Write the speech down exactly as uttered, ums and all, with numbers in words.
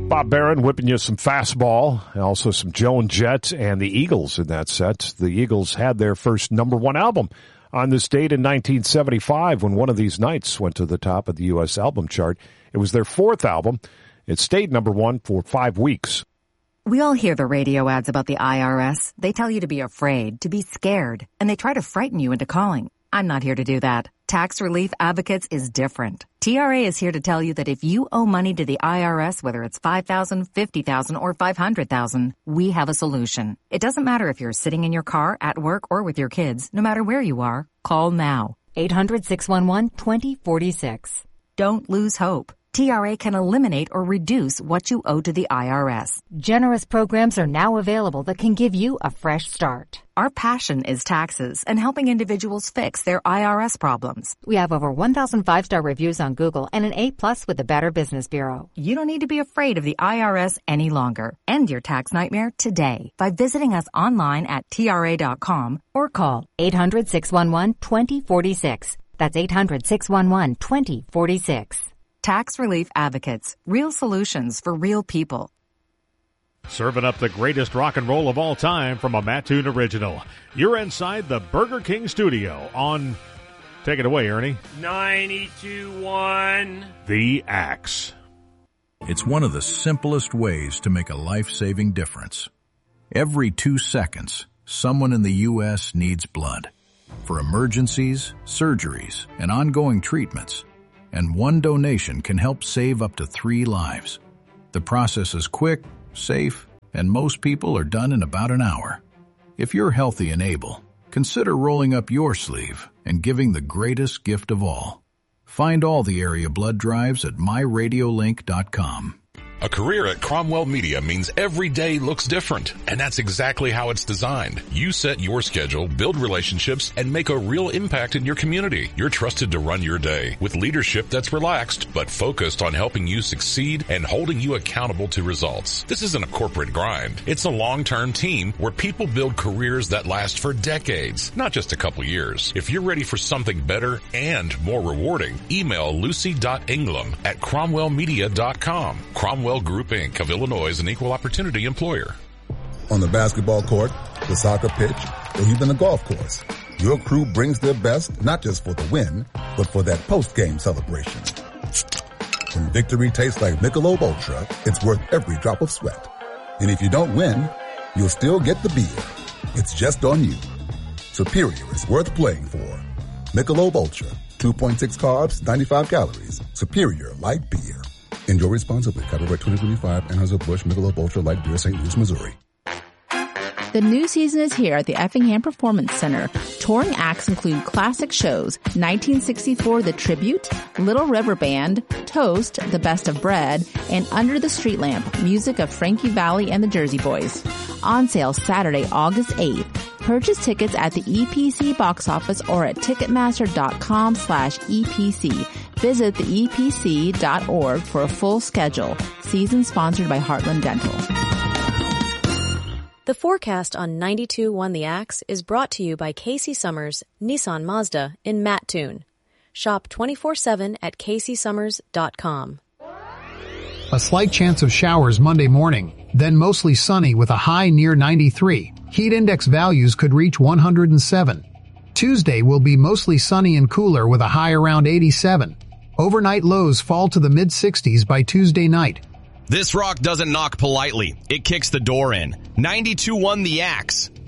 Bob Barron whipping you some fastball, and also some Joan Jett and the Eagles in that set. The Eagles had their first number one album on this date in nineteen seventy-five when One of These Nights went to the top of the U S album chart. It was their fourth album. It stayed number one for five weeks. We all hear the radio ads about the I R S. They tell you to be afraid, to be scared, and they try to frighten you into calling. I'm not here to do that. Tax Relief Advocates is different. T R A is here to tell you that if you owe money to the I R S, whether it's five thousand dollars, fifty thousand dollars, or five hundred thousand dollars, we have a solution. It doesn't matter if you're sitting in your car, at work, or with your kids. No matter where you are, call now. eight hundred, six one one, two zero four six. Don't lose hope. T R A can eliminate or reduce what you owe to the I R S. Generous programs are now available that can give you a fresh start. Our passion is taxes and helping individuals fix their I R S problems. We have over one thousand five-star reviews on Google and an A plus with the Better Business Bureau. You don't need to be afraid of the I R S any longer. End your tax nightmare today by visiting us online at T R A dot com or call eight hundred, six one one, two zero four six. That's eight hundred, six one one, two zero four six. Tax Relief Advocates. Real solutions for real people. Serving up the greatest rock and roll of all time from a Mattoon original. You're inside the Burger King studio on... Take it away, Ernie. ninety-two point one. The Axe. It's one of the simplest ways to make a life-saving difference. Every two seconds, someone in the U S needs blood. For emergencies, surgeries, and ongoing treatments. And one donation can help save up to three lives. The process is quick, safe, and most people are done in about an hour. If you're healthy and able, consider rolling up your sleeve and giving the greatest gift of all. Find all the area blood drives at my radio link dot com. A career at Cromwell Media means every day looks different, and that's exactly how it's designed. You set your schedule, build relationships, and make a real impact in your community. You're trusted to run your day with leadership that's relaxed but focused on helping you succeed and holding you accountable to results. This isn't a corporate grind. It's a long-term team where people build careers that last for decades, not just a couple years. If you're ready for something better and more rewarding, email lucy dot ingram at cromwell media dot com. Cromwell Group, Incorporated of Illinois is an equal opportunity employer. On the basketball court, the soccer pitch, or even the golf course, your crew brings their best not just for the win, but for that post-game celebration. When victory tastes like Michelob Ultra, it's worth every drop of sweat. And if you don't win, you'll still get the beer. It's just on you. Superior is worth playing for. Michelob Ultra, two point six carbs, ninety-five calories. Superior light beer. Enjoy responsibly. Copyright twenty twenty-five. Anheuser-Busch Michelob Ultra Light Beer, Saint Louis, Missouri. The new season is here at the Effingham Performance Center. Touring acts include classic shows, nineteen sixty-four The Tribute, Little River Band, Toast, The Best of Bread, and Under the Street Lamp, music of Frankie Valli and the Jersey Boys. On sale Saturday, August eighth. Purchase tickets at the E P C box office or at ticketmaster.com slash EPC. Visit the E P C dot org for a full schedule. Season sponsored by Heartland Dental. The forecast on ninety-two point one The Axe is brought to you by Casey Summers, Nissan Mazda in Mattoon. Shop twenty-four seven at casey summers dot com. A slight chance of showers Monday morning, then mostly sunny with a high near ninety-three. Heat index values could reach one hundred seven. Tuesday will be mostly sunny and cooler with a high around eighty-seven. Overnight lows fall to the mid-sixties by Tuesday night. This rock doesn't knock politely. It kicks the door in. ninety-two point one The Axe.